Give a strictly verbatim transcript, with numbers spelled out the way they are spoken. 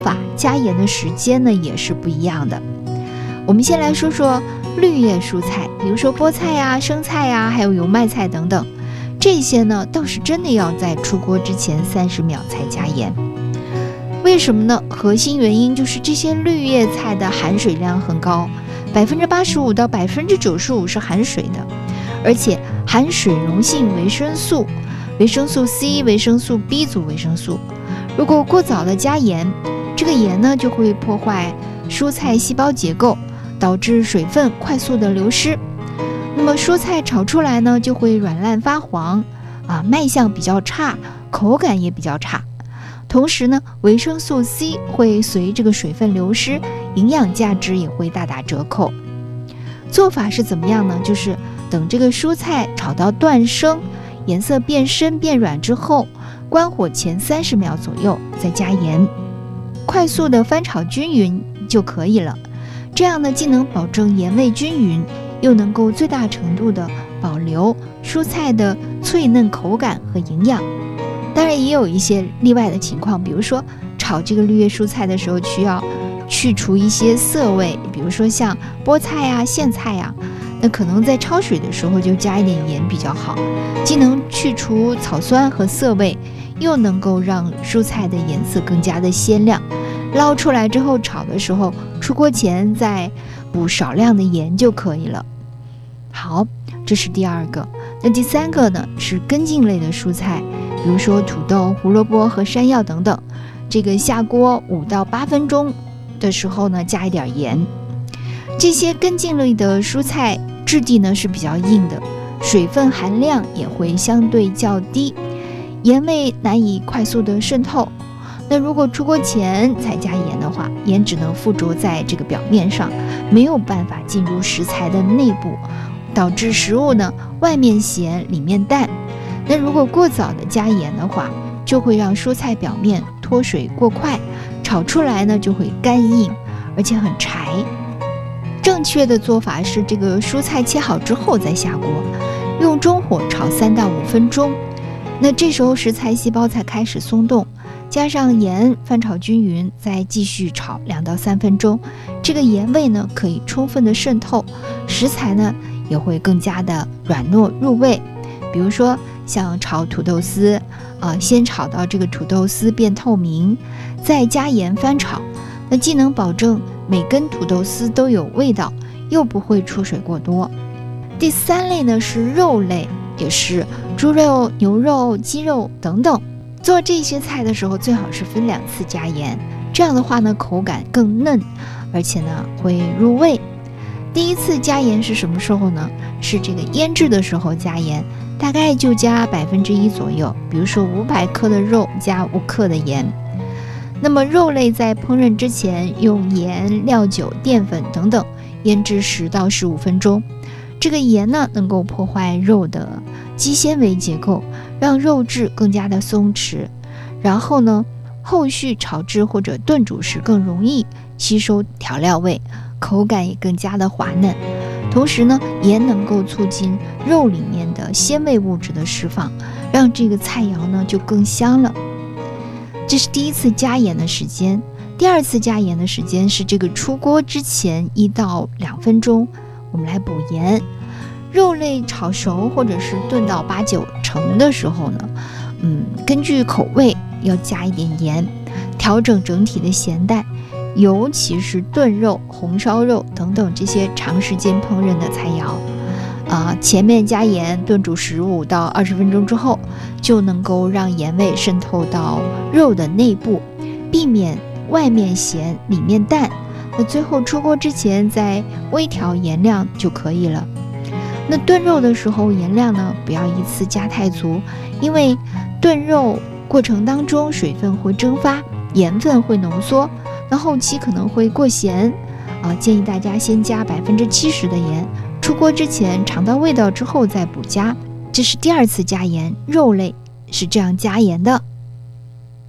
法加盐的时间呢也是不一样的。我们先来说说绿叶蔬菜，比如说菠菜呀、生菜呀，还有油麦菜等等，这些呢倒是真的要在出锅之前三十秒才加盐。为什么呢？核心原因就是这些绿叶菜的含水量很高，百分之八十五到百分之九十五是含水的，而且含水溶性维生素、维生素 C、维生素 B 族维生素。如果过早的加盐，这个盐呢就会破坏蔬菜细胞结构，导致水分快速的流失。那么蔬菜炒出来呢就会软烂发黄啊，卖相比较差，口感也比较差。同时呢，维生素 C 会随这个水分流失，营养价值也会大打折扣。做法是怎么样呢？就是等这个蔬菜炒到断生，颜色变深变软之后，关火前三十秒左右再加盐，快速的翻炒均匀就可以了。这样呢，既能保证盐味均匀，又能够最大程度的保留蔬菜的脆嫩口感和营养。当然也有一些例外的情况，比如说炒这个绿叶蔬菜的时候需要去除一些涩味，比如说像菠菜呀、苋菜呀，那可能在焯水的时候就加一点盐比较好，既能去除草酸和涩味，又能够让蔬菜的颜色更加的鲜亮。捞出来之后炒的时候，出锅前再补少量的盐就可以了。好，这是第二个。那第三个呢，是根茎类的蔬菜，比如说土豆、胡萝卜和山药等等。这个下锅五到八分钟的时候呢，加一点盐。这些根茎类的蔬菜质地呢是比较硬的，水分含量也会相对较低，盐味难以快速的渗透。那如果出锅前才加盐的话，盐只能附着在这个表面上，没有办法进入食材的内部，导致食物呢外面咸里面淡。那如果过早的加盐的话，就会让蔬菜表面脱水过快，炒出来呢就会干硬，而且很柴。正确的做法是这个蔬菜切好之后再下锅，用中火炒三到五分钟。那这时候食材细胞才开始松动，加上盐翻炒均匀，再继续炒两到三分钟，这个盐味呢可以充分的渗透，食材呢也会更加的软糯入味。比如说像炒土豆丝，呃，先炒到这个土豆丝变透明，再加盐翻炒，那既能保证每根土豆丝都有味道，又不会出水过多。第三类呢是肉类，也是猪肉、牛肉、鸡肉等等。做这些菜的时候，最好是分两次加盐，这样的话呢，口感更嫩，而且呢会入味。第一次加盐是什么时候呢？是这个腌制的时候加盐，大概就加百分之一左右，比如说五百克的肉加五克的盐。那么肉类在烹饪之前用盐、料酒、淀粉等等腌制十到十五分钟。这个盐呢能够破坏肉的肌纤维结构，让肉质更加的松弛，然后呢后续炒制或者炖煮时更容易吸收调料味，口感也更加的滑嫩。同时呢，盐能够促进肉里面的鲜味物质的释放，让这个菜肴呢就更香了。这是第一次加盐的时间。第二次加盐的时间是这个出锅之前一到两分钟，我们来补盐。肉类炒熟或者是炖到八九成的时候呢，嗯，根据口味要加一点盐，调整整体的咸淡。尤其是炖肉、红烧肉等等这些长时间烹饪的菜肴，啊、呃，前面加盐炖煮十五到二十分钟之后，就能够让盐味渗透到肉的内部，避免外面咸里面淡。那最后出锅之前再微调盐量就可以了。那炖肉的时候，盐量呢不要一次加太足，因为炖肉过程当中水分会蒸发，盐分会浓缩。那后期可能会过咸，啊，建议大家先加百分之七十的盐，出锅之前尝到味道之后再补加。这是第二次加盐，肉类是这样加盐的。